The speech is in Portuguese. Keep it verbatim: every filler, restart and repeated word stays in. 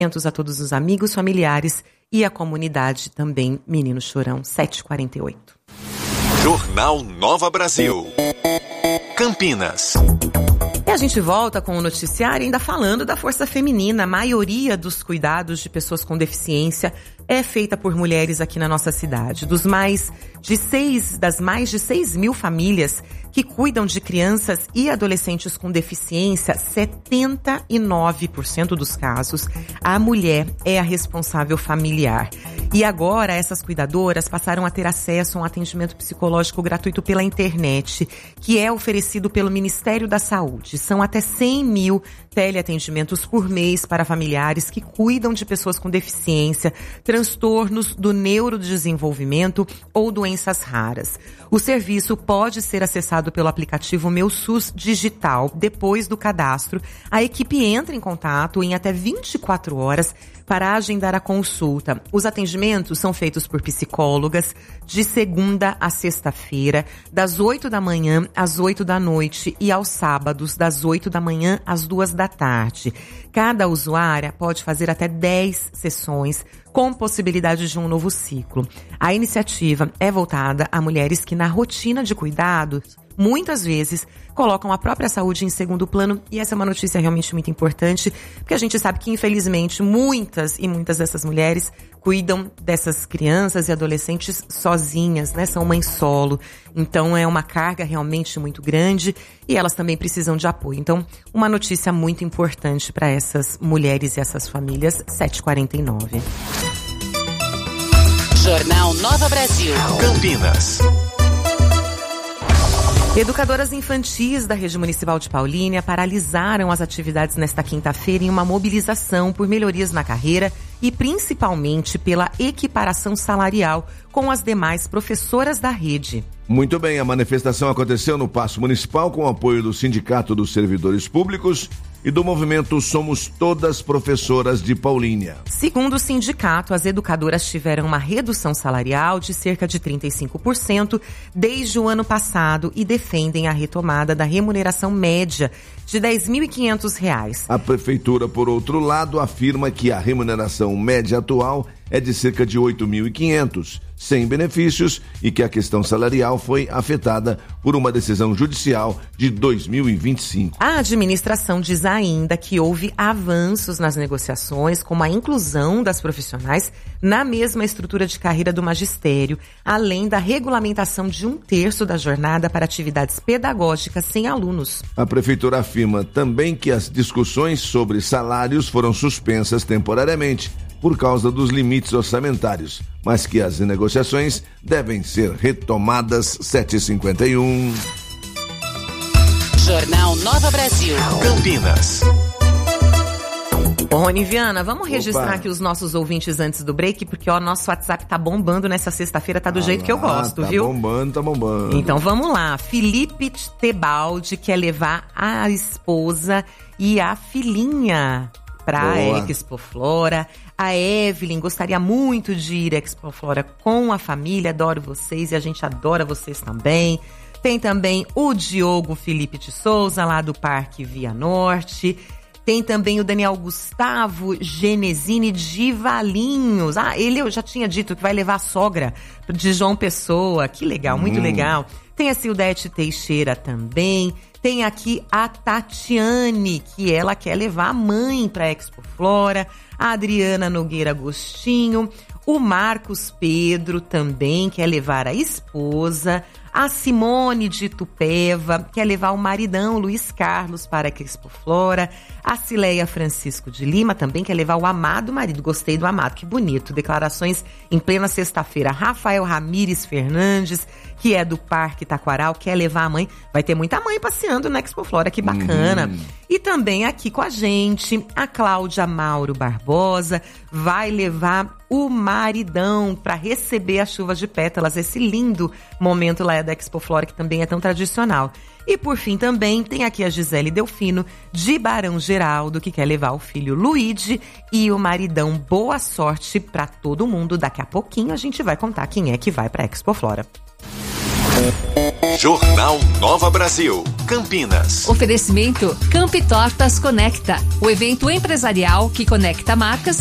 a todos os amigos, familiares e a comunidade também, Menino Chorão, sete e quarenta e oito. Jornal Nova Brasil. Campinas. E a gente volta com o noticiário ainda falando da força feminina. A maioria dos cuidados de pessoas com deficiência é feita por mulheres aqui na nossa cidade. Dos mais de seis, das mais de seis mil famílias que cuidam de crianças e adolescentes com deficiência, setenta e nove por cento dos casos, a mulher é a responsável familiar. E agora essas cuidadoras passaram a ter acesso a um atendimento psicológico gratuito pela internet, que é oferecido pelo Ministério da Saúde. São até cem mil teleatendimentos por mês para familiares que cuidam de pessoas com deficiência, transtornos do neurodesenvolvimento ou doenças raras. O serviço pode ser acessado pelo aplicativo Meu SUS Digital. Depois do cadastro, a equipe entra em contato em até vinte e quatro horas para agendar a consulta. Os atendimentos são feitos por psicólogas de segunda a sexta-feira, das oito da manhã às oito da noite e aos sábados, das oito da manhã às duas da tarde. Cada usuária pode fazer até dez sessões, com possibilidade de um novo ciclo. A iniciativa é voltada a mulheres que, na rotina de cuidados, muitas vezes colocam a própria saúde em segundo plano, e essa é uma notícia realmente muito importante, porque a gente sabe que, infelizmente, muitas e muitas dessas mulheres cuidam dessas crianças e adolescentes sozinhas, né? São mães solo. Então, é uma carga realmente muito grande e elas também precisam de apoio. Então, uma notícia muito importante para essas mulheres e essas famílias. sete e quarenta e nove. Jornal Nova Brasil. Campinas. Educadoras infantis da Rede Municipal de Paulínia paralisaram as atividades nesta quinta-feira em uma mobilização por melhorias na carreira e principalmente pela equiparação salarial com as demais professoras da rede. Muito bem, a manifestação aconteceu no Paço Municipal com o apoio do Sindicato dos Servidores Públicos e do movimento Somos Todas Professoras de Paulínia. Segundo o sindicato, as educadoras tiveram uma redução salarial de cerca de trinta e cinco por cento desde o ano passado e defendem a retomada da remuneração média de dez mil e quinhentos reais. A prefeitura, por outro lado, afirma que a remuneração média atual é de cerca de oito mil e quinhentos, sem benefícios, e que a questão salarial foi afetada por uma decisão judicial de dois mil e vinte e cinco. A administração diz ainda que houve avanços nas negociações, como a inclusão das profissionais na mesma estrutura de carreira do magistério, além da regulamentação de um terço da jornada para atividades pedagógicas sem alunos. A prefeitura afirma também que as discussões sobre salários foram suspensas temporariamente por causa dos limites orçamentários, mas que as negociações devem ser retomadas. sete e cinquenta e um. Jornal Nova Brasil. Campinas. Ô, Rony Viana, vamos Opa. registrar aqui os nossos ouvintes antes do break, porque o nosso WhatsApp tá bombando nessa sexta-feira, tá do ah jeito lá, que eu gosto, tá viu? Tá bombando, tá bombando. Então vamos lá. Felipe Tebaldi quer levar a esposa e a filhinha pra Expo Flora. A Evelyn gostaria muito de ir à Expo Flora com a família. Adoro vocês e a gente adora vocês também. Tem também o Diogo Felipe de Souza, lá do Parque Via Norte. Tem também o Daniel Gustavo Genesini de Valinhos. Ah, ele eu já tinha dito que vai levar a sogra de João Pessoa. Que legal, muito hum. legal. Tem a Sildete Teixeira também. Tem aqui a Tatiane, que ela quer levar a mãe para a Expo Flora. A Adriana Nogueira Agostinho. O Marcos Pedro também quer levar a esposa. A Simone de Itupeva quer levar o maridão Luiz Carlos para a Expo Flora. A Cileia Francisco de Lima também quer levar o amado marido. Gostei do amado, que bonito. Declarações em plena sexta-feira. Rafael Ramires Fernandes, que é do Parque Taquaral, quer levar a mãe. Vai ter muita mãe passeando na Expo Flora, que bacana. Uhum. E também aqui com a gente, a Cláudia Mauro Barbosa vai levar o maridão para receber as chuvas de pétalas, esse lindo momento lá da Expo Flora, que também é tão tradicional. E por fim também tem aqui a Gisele Delfino, de Barão Geraldo, que quer levar o filho Luigi e o maridão. Boa sorte para todo mundo. Daqui a pouquinho a gente vai contar quem é que vai para a Expo Flora. Jornal Nova Brasil, Campinas. Oferecimento Campi Tortas Conecta, o evento empresarial que conecta marcas